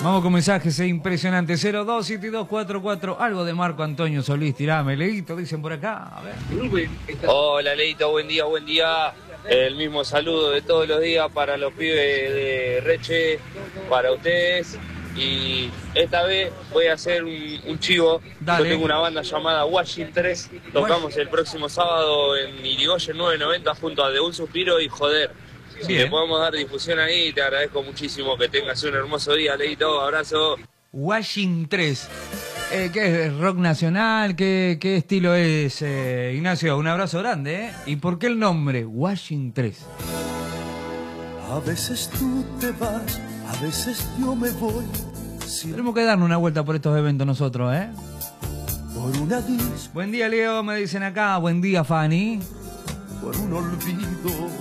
Vamos con mensajes impresionantes. 027244. Algo de Marco Antonio Solís. Tirame, Leito, dicen por acá. A ver. Hola, Leito, buen día, buen día. El mismo saludo de todos los días para los pibes de Reche, para ustedes. Y esta vez voy a hacer un chivo. Dale. Yo tengo una banda llamada Washington 3. Tocamos el próximo sábado en Irigoyen 990 junto a De Un Suspiro y Joder. Si le podemos dar difusión ahí, te agradezco muchísimo. Que tengas un hermoso día, Leito. Abrazo. Washington 3. ¿Qué es? ¿Rock nacional? ¿Qué estilo es, Ignacio? Un abrazo grande, ¿eh? ¿Y por qué el nombre? Washington 3. A veces tú te vas, a veces yo me voy. Tenemos que darnos una vuelta por estos eventos nosotros, ¿eh? Por una Buen día, Leo, me dicen acá. Buen día, Fanny. por un olvido.